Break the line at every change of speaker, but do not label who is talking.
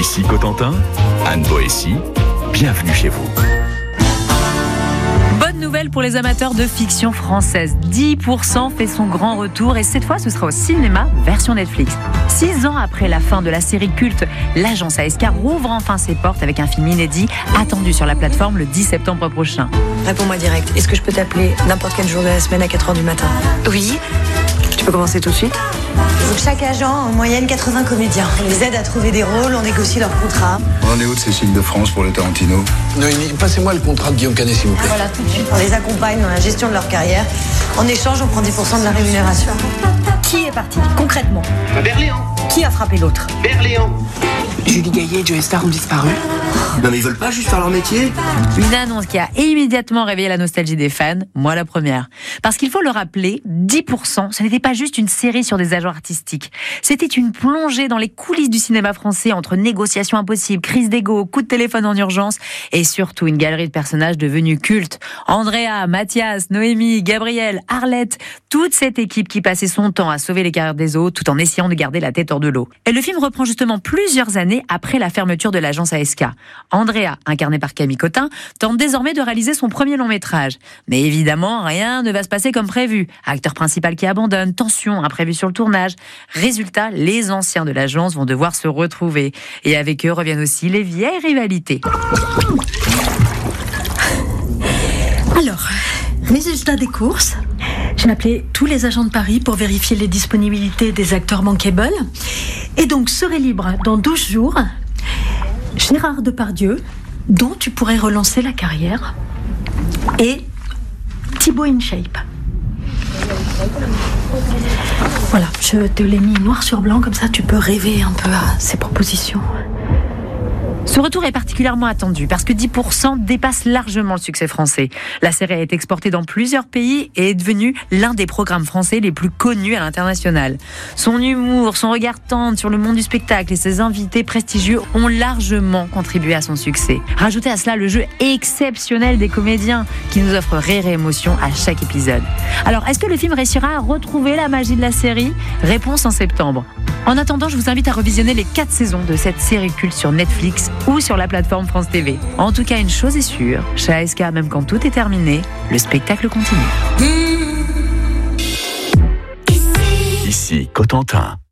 Ici Cotentin, Anne Boétie, bienvenue chez vous.
Bonne nouvelle pour les amateurs de fiction française. 10% fait son grand retour et cette fois ce sera au cinéma version Netflix. 6 ans après la fin de la série culte, l'agence ASK rouvre enfin ses portes avec un film inédit attendu sur la plateforme le 10 septembre prochain.
Réponds-moi direct. Est-ce que je peux t'appeler n'importe quel jour de la semaine à 4h du matin ?
Oui.
Tu peux commencer tout de suite ?
Donc chaque agent a en moyenne 80 comédiens. On les aide à trouver des rôles, on négocie leur contrat.
On en est où de Cécile de France pour le Tarantino ?
Noémie, passez-moi le contrat de Guillaume Canet, s'il vous plaît.
Voilà, tout de suite. On les accompagne dans la gestion de leur carrière. En échange, on prend 10% de la rémunération.
Qui est parti, concrètement ?
Berléand.
Qui a frappé l'autre ?
Berléand.
Julie Gaillet et Joe Star ont disparu.
Non mais ils veulent pas juste faire leur métier.
Une annonce qui a immédiatement réveillé la nostalgie des fans, moi la première. Parce qu'il faut le rappeler, 10%, ce n'était pas juste une série sur des agents artistiques. C'était une plongée dans les coulisses du cinéma français entre négociations impossibles, crises d'ego, coups de téléphone en urgence et surtout une galerie de personnages devenus cultes. Andrea, Mathias, Noémie, Gabriel, Arlette, toute cette équipe qui passait son temps à sauver les carrières des autres tout en essayant de garder la tête hors de l'eau. Et le film reprend justement plusieurs années après la fermeture de l'agence ASK. Andrea, incarnée par Camille Cotin, tente désormais de réaliser son premier long métrage. Mais évidemment, rien ne va se passer comme prévu. Acteur principal qui abandonne, tension imprévue sur le tournage. Résultat, les anciens de l'agence vont devoir se retrouver. Et avec eux reviennent aussi les vieilles rivalités.
Alors, résultat des courses. J'ai appelé tous les agents de Paris pour vérifier les disponibilités des acteurs bankable. Et donc, serait libre dans 12 jours Gérard Depardieu, dont tu pourrais relancer la carrière, et Thibaut InShape. Voilà, je te l'ai mis noir sur blanc, comme ça tu peux rêver un peu à ces propositions.
Ce retour est particulièrement attendu parce que 10% dépasse largement le succès français. La série a été exportée dans plusieurs pays et est devenue l'un des programmes français les plus connus à l'international. Son humour, son regard tendre sur le monde du spectacle et ses invités prestigieux ont largement contribué à son succès. Rajoutez à cela le jeu exceptionnel des comédiens qui nous offrent rire et émotion à chaque épisode. Alors, est-ce que le film réussira à retrouver la magie de la série ? Réponse en septembre. En attendant, je vous invite à revisionner les 4 saisons de cette série culte sur Netflix ou sur la plateforme France TV. En tout cas, une chose est sûre, chez ASK, même quand tout est terminé, le spectacle continue.
Ici Cotentin.